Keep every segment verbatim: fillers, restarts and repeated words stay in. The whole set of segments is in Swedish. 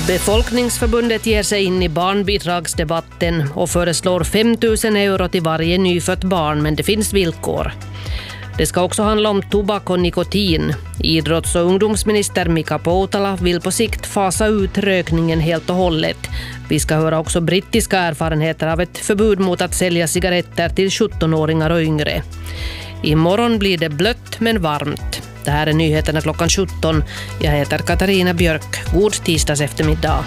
Befolkningsförbundet ger sig in i barnbidragsdebatten och föreslår fem tusen euro till varje nyfött barn, men det finns villkor. Det ska också handla om tobak och nikotin. Idrotts- och ungdomsminister Mika Poutala vill på sikt fasa ut rökningen helt och hållet. Vi ska höra också brittiska erfarenheter av ett förbud mot att sälja cigaretter till sjuttonåringar och yngre. Imorgon blir det blött men varmt. Det här är nyheterna klockan sjutton. Jag heter Katarina Björk. God tisdags eftermiddag.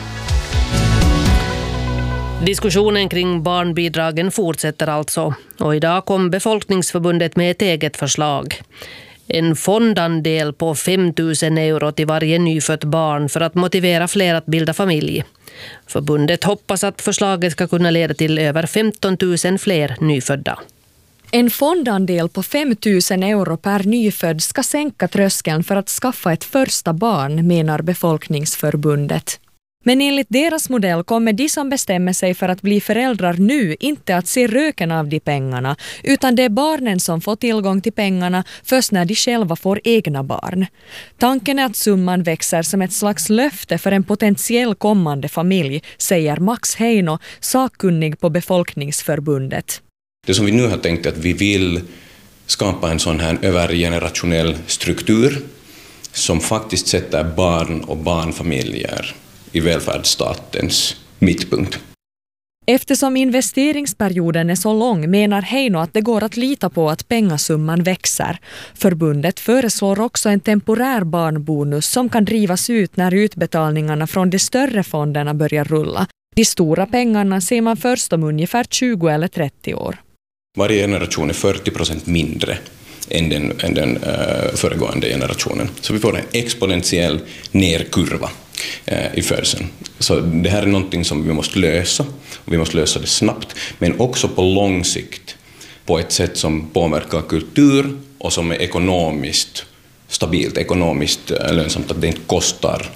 Diskussionen kring barnbidragen fortsätter alltså. Och idag kom Befolkningsförbundet med ett eget förslag. En fondandel på fem tusen euro till varje nyfött barn för att motivera fler att bilda familj. Förbundet hoppas att förslaget ska kunna leda till över femton tusen fler nyfödda. En fondandel på fem tusen euro per nyfödd ska sänka tröskeln för att skaffa ett första barn, menar Befolkningsförbundet. Men enligt deras modell kommer de som bestämmer sig för att bli föräldrar nu inte att se röken av de pengarna, utan det är barnen som får tillgång till pengarna först när de själva får egna barn. Tanken är att summan växer som ett slags löfte för en potentiell kommande familj, säger Max Heino, sakkunnig på Befolkningsförbundet. Det som vi nu har tänkt är att vi vill skapa en sån här övergenerationell struktur som faktiskt sätter barn och barnfamiljer i välfärdsstatens mittpunkt. Eftersom investeringsperioden är så lång menar Heino att det går att lita på att pengasumman växer. Förbundet föreslår också en temporär barnbonus som kan drivas ut när utbetalningarna från de större fonderna börjar rulla. De stora pengarna ser man först om ungefär tjugo eller trettio år. Varje generation är fyrtio procent mindre än den, än den uh, föregående generationen. Så vi får en exponentiell nerkurva uh, i födelsen. Så det här är någonting som vi måste lösa. Och vi måste lösa det snabbt, men också på lång sikt på ett sätt som påverkar kultur och som är ekonomiskt stabilt, ekonomiskt uh, lönsamt, att det inte kostar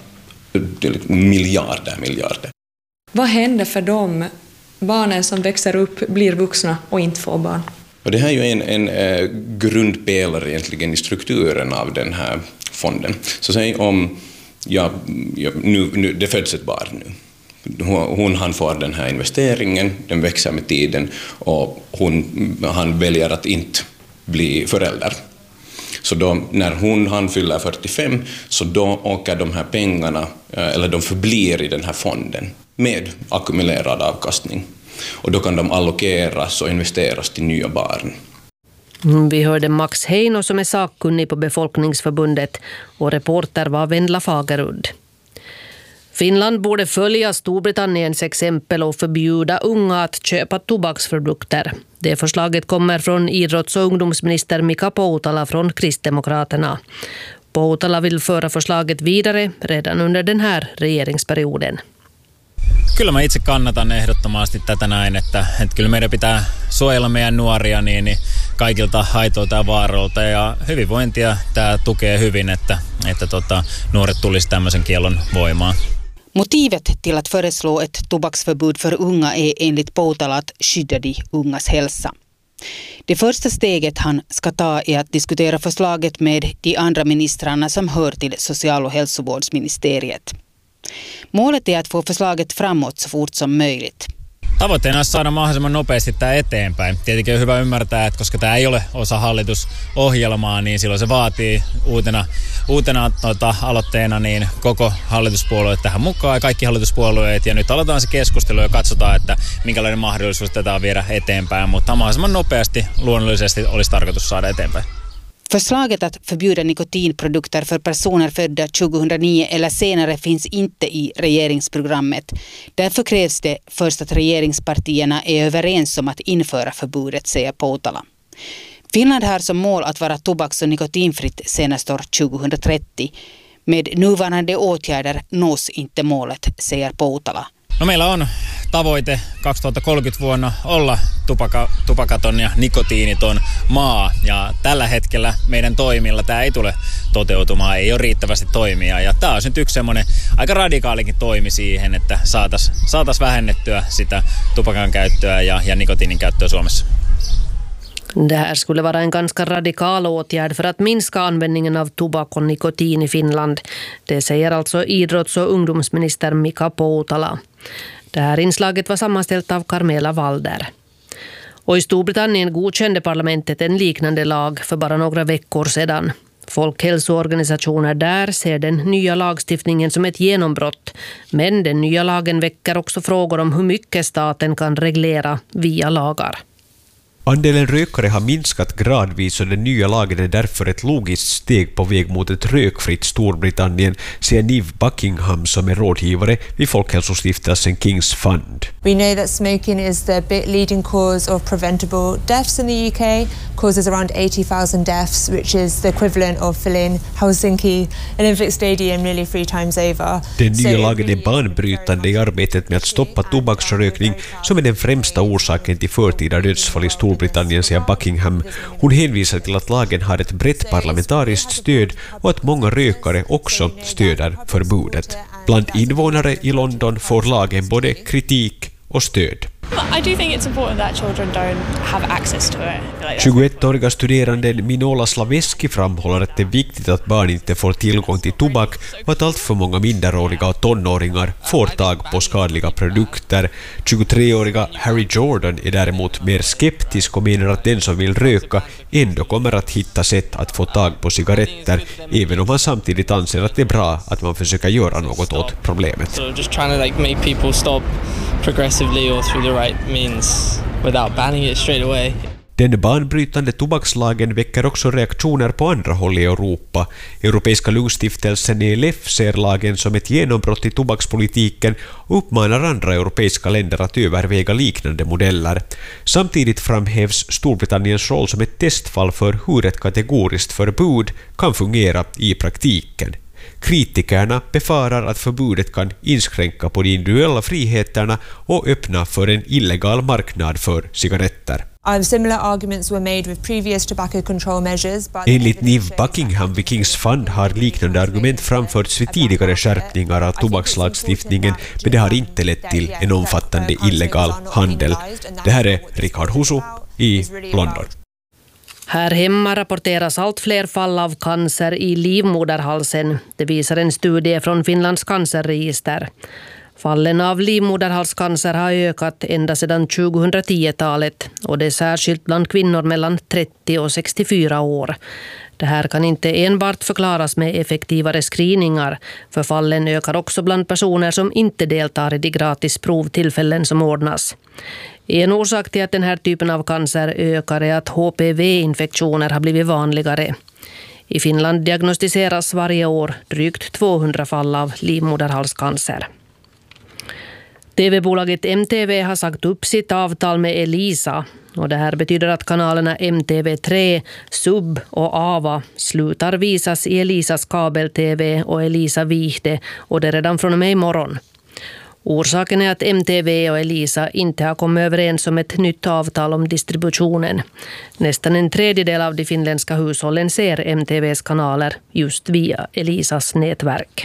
miljarder, miljarder. Vad händer för de barnen som växer upp, blir vuxna och inte får barn? Och det här är ju en, en eh, grundpelare egentligen i strukturen av den här fonden. Så säg om ja, ja, nu, nu, det föds ett barn nu. Hon, hon han får den här investeringen, den växer med tiden och hon, han väljer att inte bli förälder. Så då, när hon han fyller fyrtiofem så då åker de här pengarna, eller de förblir i den här fonden med ackumulerad avkastning. Och då kan de allokeras och investeras till nya barn. Vi hörde Max Heino som är sakkunnig på Befolkningsförbundet och reporter var Vendla Fagerudd. Finland borde följa Storbritanniens exempel och förbjuda unga att köpa tobaksprodukter. Det förslaget kommer från idrotts- och ungdomsminister Mika Poutala från Kristdemokraterna. Poutala vill föra förslaget vidare redan under den här regeringsperioden. Kyllä mä itse kannatan ehdottomasti tätä näin, että, että kyllä meidän pitää suojella meidän nuoria niin, niin kaikilta haitoilta ja vaaroilta ja hyvinvointia tämä tukee hyvin, että, että tota, nuoret tulisi tämmöisen kiellon voimaan. Motivet till att föreslå ett tobaksförbud för unga är enligt Poutala att skydda de ungas hälsa. Det första steget han ska ta är att diskutera förslaget med de andra ministrarna som hör till social- och hälsovårdsministeriet. Målet är att få förslaget framåt så fort som möjligt. Tavoitteena on saada mahdollisimman nopeasti tämä eteenpäin. Tietenkin on hyvä ymmärtää, että koska tämä ei ole osa hallitusohjelmaa, niin silloin se vaatii uutena, uutena tota, aloitteena niin koko hallituspuolueet tähän mukaan ja kaikki hallituspuolueet. Ja nyt aloitetaan se keskustelu ja katsotaan, että minkälainen mahdollisuus tätä on viedä eteenpäin, mutta mahdollisimman nopeasti luonnollisesti olisi tarkoitus saada eteenpäin. Förslaget att förbjuda nikotinprodukter för personer födda tjugohundranio eller senare finns inte i regeringsprogrammet. Därför krävs det först att regeringspartierna är överens om att införa förbudet, säger Poutala. Finland har som mål att vara tobaks- och nikotinfritt senast år tjugohundratrettio. Med nuvarande åtgärder nås inte målet, säger Poutala. No meillä on tavoite kaksituhattakolmekymmentä vuonna olla tupaka, tupakaton ja nikotiiniton maa ja tällä hetkellä meidän toimilla tämä ei tule toteutumaan, ei ole riittävästi toimia ja tämä on nyt yksi semmoinen aika radikaalikin toimi siihen, että saataisiin saatais vähennettyä sitä tupakan käyttöä ja, ja nikotiinin käyttöä Suomessa. Det här skulle vara en ganska radikal åtgärd för att minska användningen av tobak och nikotin i Finland. Det säger alltså idrotts- och ungdomsminister Mika Poutala. Det här inslaget var sammanställt av Carmela Walder. Och i Storbritannien godkände parlamentet en liknande lag för bara några veckor sedan. Folkhälsoorganisationer där ser den nya lagstiftningen som ett genombrott. Men den nya lagen väcker också frågor om hur mycket staten kan reglera via lagar. Andelen rökare har minskat gradvis och den nya lagen är därför ett logiskt steg på väg mot ett rökfritt Storbritannien, säger Niv Buckingham som är rådgivare vid Folkhälsostiftelsen King's Fund. We know that smoking is the leading cause of preventable deaths in the U K, causes around eighty thousand deaths, which is the equivalent of filling Helsinki Olympic Stadium nearly three times over. Den nya lagen är banbrytande i arbetet med att stoppa tobaksrökning som är den främsta orsaken till förtida dödsfall i Storbritannien, säger Buckingham. Hon hänvisar till att lagen har ett brett parlamentariskt stöd och att många rökare också stöder förbudet. Bland invånare i London får lagen både kritik och stöd. I do think it's important that children don't have access to it. tjugoettåriga studeranden Minola Slaveski framhåller att det är viktigt att barn inte får tillgång till tobak och att allt för många minderåriga och tonåringar får tag på skadliga produkter. tjugotreåriga Harry Jordan är däremot mer skeptisk och menar att den som vill röka ändå kommer att hitta sätt att få tag på cigaretter, även om han samtidigt anser att det är bra att man försöker göra något åt problemet. So just trying to like make people stop progressively or through the right means without banning it straight away. Den banbrytande tobakslagen väcker också reaktioner på andra håll i Europa. Europeiska lungstiftelsen E L F ser lagen som ett genombrott i tobakspolitiken och uppmanar andra europeiska länder att överväga liknande modeller. Samtidigt framhävs Storbritanniens roll som ett testfall för hur ett kategoriskt förbud kan fungera i praktiken. Kritikerna befarar att förbudet kan inskränka på de individuella friheterna och öppna för en illegal marknad för cigaretter. Enligt Niv Buckingham vid King's Fund har liknande argument framförts vid tidigare skärpningar av tobakslagstiftningen, men det har inte lett till en omfattande illegal handel. Det här är Richard Husu i London. Här hemma rapporteras allt fler fall av cancer i livmoderhalsen. Det visar en studie från Finlands cancerregister. Fallen av livmoderhalscancer har ökat ända sedan tjugohundratio-talet och det är särskilt bland kvinnor mellan trettio och sextiofyra år. Det här kan inte enbart förklaras med effektivare screeningar, för fallen ökar också bland personer som inte deltar i de gratis provtillfällen som ordnas. En orsak till att den här typen av cancer ökar är att H P V-infektioner har blivit vanligare. I Finland diagnostiseras varje år drygt tvåhundra fall av livmoderhalscancer. T V-bolaget M T V har sagt upp sitt avtal med Elisa och det här betyder att kanalerna M T V tre, Sub och Ava slutar visas i Elisas kabel-T V och Elisa Vihde och det redan från och med imorgon. Orsaken är att M T V och Elisa inte har kommit överens om ett nytt avtal om distributionen. Nästan en tredjedel av de finländska hushållen ser M T V:s kanaler just via Elisas nätverk.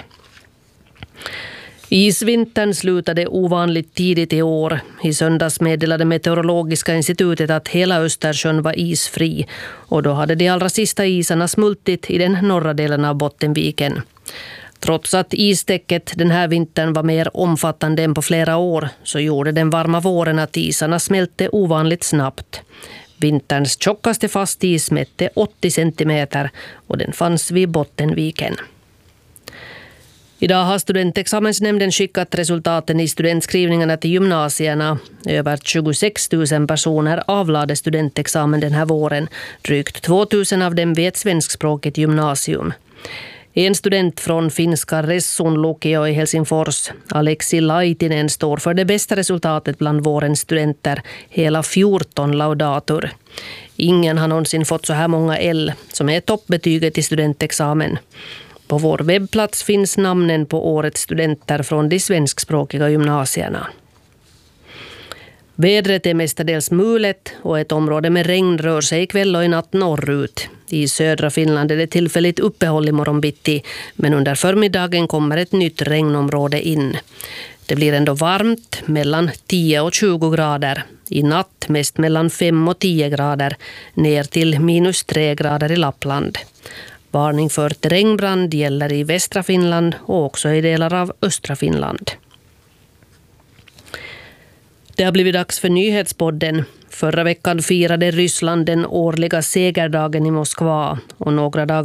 Isvintern slutade ovanligt tidigt i år. I söndags meddelade Meteorologiska institutet att hela Östersjön var isfri och då hade de allra sista isarna smultit i den norra delen av Bottenviken. Trots att istäcket den här vintern var mer omfattande än på flera år så gjorde den varma våren att isarna smälte ovanligt snabbt. Vinterns tjockaste fastis mätte åttio centimeter och den fanns vid Bottenviken. Idag har studentexamensnämnden skickat resultaten i studentskrivningarna till gymnasierna. Över tjugosex tusen personer avlade studentexamen den här våren. Drygt två tusen av dem vid ett svenskspråkigt gymnasium. En student från finska Ressun Lukio i Helsingfors, Aleksi Laitinen, står för det bästa resultatet bland vårens studenter, hela fjorton laudatur. Ingen har någonsin fått så här många L, som är toppbetyget i studentexamen. På vår webbplats finns namnen på årets studenter från de svenskspråkiga gymnasierna. Vädret är mestadels mulet och ett område med regn rör sig ikväll och i natt norrut. I södra Finland är det tillfälligt uppehåll i morgonbitti, men under förmiddagen kommer ett nytt regnområde in. Det blir ändå varmt, mellan tio och tjugo grader. I natt mest mellan fem och tio grader, ner till minus tre grader i Lappland. Varning för terrängbrand gäller i västra Finland och också i delar av östra Finland. Det har blivit dags för nyhetspodden. Förra veckan firade Ryssland den årliga segerdagen i Moskva och några dagar